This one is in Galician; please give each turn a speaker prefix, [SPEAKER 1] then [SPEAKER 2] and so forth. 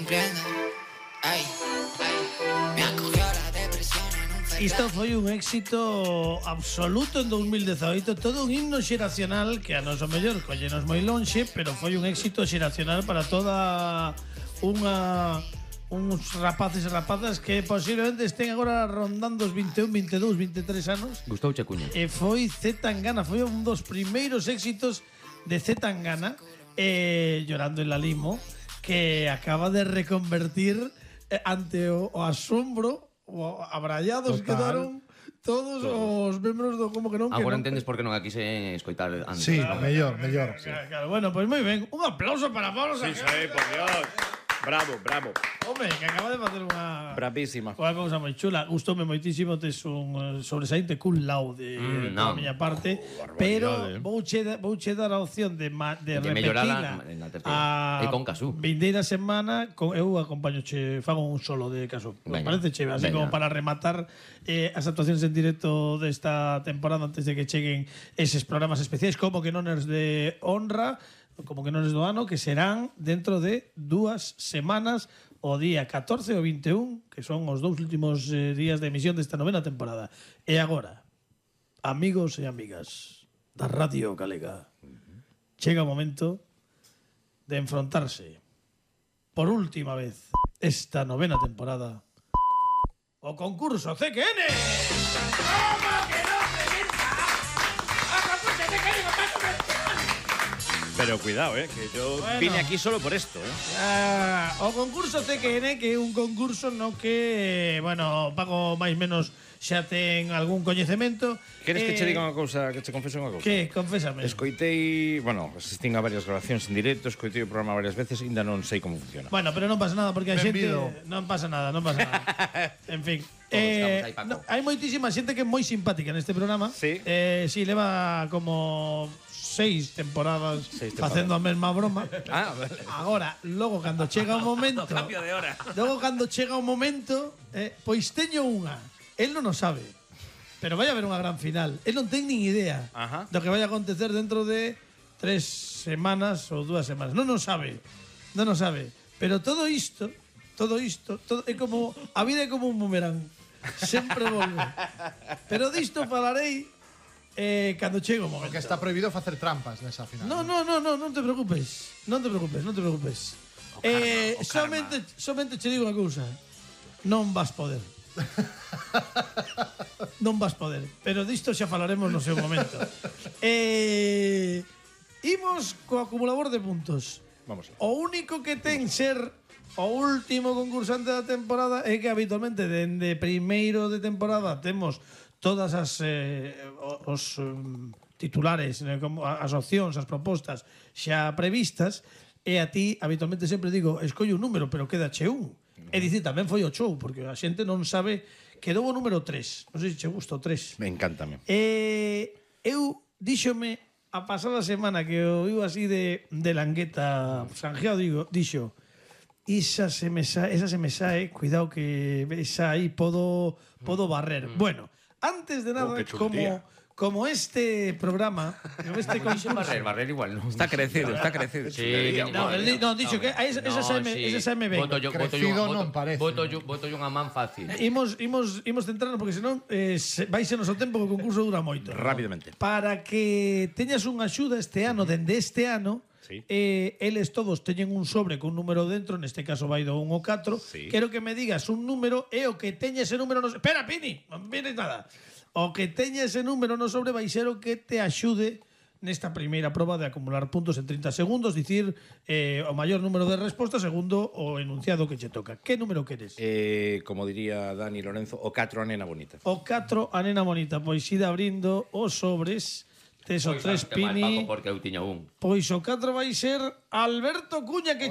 [SPEAKER 1] cumpliendo. Ay, me acogió la depresión en un ferry.
[SPEAKER 2] Isto foi un éxito absoluto en 2018, todo un himno xeracional que a noso mellor collenos moi lonxe, pero foi un éxito xeracional para toda uns rapaces e rapazas que posiblemente estén agora rondando os 21, 22, 23 anos.
[SPEAKER 3] Gustouche Cuña.
[SPEAKER 2] E foi Z Tangana, foi un dos primeiros éxitos de Z Tangana, Llorando en la Limo, que acaba de reconvertir ante o asombro, o abrallados quedaron todos os membros do Como que non.
[SPEAKER 3] Agora entendes por que non a quise escoitar antes.
[SPEAKER 4] Sí, mellor. Sí.
[SPEAKER 2] Claro, bueno, pues moi ben. Un aplauso para Pablo
[SPEAKER 5] Sí,
[SPEAKER 2] Sajero.
[SPEAKER 5] por Dios. Bravo.
[SPEAKER 2] Home, que acaba de facer unha
[SPEAKER 5] Bravísima.
[SPEAKER 2] cousa moi chula. Gustoume moitísimo, tes un sobresaínte cum laude da miña parte, pero vouche dar a opción de
[SPEAKER 3] mellorala
[SPEAKER 2] repetila
[SPEAKER 3] na terceira. E con Casú.
[SPEAKER 2] Vindeira semana, eu acompañoche, fago un solo de Casú. Me
[SPEAKER 3] Veña,
[SPEAKER 2] parece chévere, así
[SPEAKER 3] veña.
[SPEAKER 2] como para rematar as actuacións en directo desta temporada antes de que cheguen eses programas especiais como que non es de honra, como que non es do ano, que serán dentro de 2 semanas, o día 14 ou 21, que son os 2 últimos días de emisión desta novena temporada. E agora, amigos e amigas da Radio Galega, chega o momento de enfrontarse por última vez esta novena temporada o concurso CQN. ¡Toma que no se venta! ¡A concurso CQN,
[SPEAKER 5] Pero cuidado, que yo vine aquí solo por esto,
[SPEAKER 2] o concurso CQN, que é un concurso no que, bueno, Paco máis menos xa ten algún coñecemento.
[SPEAKER 5] Queres que che diga unha cousa, que che confeso unha cousa?
[SPEAKER 2] Que? Confésame.
[SPEAKER 5] Escoitei, bueno, asistín a varias grabacións en directo, escoitei o programa varias veces e ainda non sei como funciona.
[SPEAKER 2] Bueno, pero non pasa nada porque a xente
[SPEAKER 4] Benvido.
[SPEAKER 2] non pasa nada. En fin,
[SPEAKER 3] estamos aí, Paco.
[SPEAKER 2] hai moitísima xente que é moi simpática neste programa.
[SPEAKER 5] Sí.
[SPEAKER 2] Sí, leva como 6 temporadas facendo a mesma broma.
[SPEAKER 5] Ah, vale.
[SPEAKER 2] Agora, logo cando chega o momento,
[SPEAKER 5] Cambio de hora.
[SPEAKER 2] logo cando chega o momento, pois teño unha. El non o sabe. Pero vai haber unha gran final. El non ten nin idea do que vai a acontecer dentro de 3 semanas ou 2 semanas. Non o sabe. Pero todo isto é como a vida é como un boomerang. Sempre volve. Pero disto falarei cando chego o momento.
[SPEAKER 4] Porque está prohibido facer trampas nesa final.
[SPEAKER 2] Non te preocupes. Somente che digo unha cousa. Non vas poder. Pero disto xa falaremos no seu momento. Imos co acumulador de puntos.
[SPEAKER 5] Vamos.
[SPEAKER 2] O único que ten ser o último concursante da temporada é que habitualmente dende primeiro de temporada temos todas as titulares, como as opcións, as propostas xa previstas, e a ti habitualmente sempre digo, escolle un número, pero quédache un. É dicir, tamén foi o show, porque a xente non sabe, quedou o número 3. Non sei se che gusta o 3.
[SPEAKER 5] Me encántame.
[SPEAKER 2] Eu díxome a pasada semana que o iba así de langueta sanjeado, dixo, esa se me sae, cuidado que esa aí podo barrer. Bueno, antes de nada,
[SPEAKER 5] qué chulería.
[SPEAKER 2] como este programa, como este concurso...
[SPEAKER 3] Barrer igual, non?
[SPEAKER 5] Está crecido.
[SPEAKER 3] Sí,
[SPEAKER 2] No, dixo que esa xa me ven.
[SPEAKER 4] Crecido non parece.
[SPEAKER 3] Voto unha man fácil.
[SPEAKER 2] Imos centrarnos porque senón vai ser noso tempo que o concurso dura moito.
[SPEAKER 5] Rápidamente.
[SPEAKER 2] Para que teñas unha axuda este ano, dende este ano,
[SPEAKER 5] Sí.
[SPEAKER 2] eles todos teñen un sobre con un número dentro, neste caso vai do 1 ao 4.
[SPEAKER 5] Sí.
[SPEAKER 2] Quero que me digas un número e o que teña ese número no... Espera, Pini, non vienes nada. O que teña ese número no sobre vai ser o que te axude nesta primeira proba de acumular puntos en 30 segundos, dicir o maior número de respostas segundo o enunciado que che toca. Que número queres?
[SPEAKER 5] Como diría Dani Lorenzo, o 4 a nena bonita.
[SPEAKER 2] O 4 a nena bonita, pois ide abrindo os sobres. Tes o 3 Pini.
[SPEAKER 3] Porque eu tiña un.
[SPEAKER 2] Pois o 4 vai ser Alberto Cuña, que